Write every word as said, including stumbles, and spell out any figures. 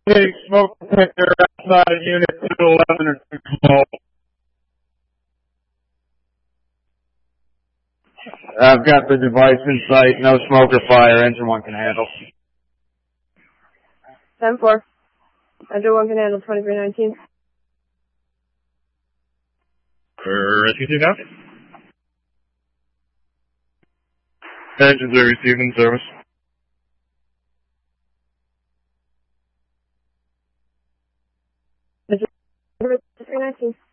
Big smoke detector outside unit two eleven or two twelve. I've got the device in sight, no smoke or fire, engine one can handle. ten four. Engine one can handle twenty-three nineteen. For rescue two now? Engines are receiving service. twenty-three nineteen.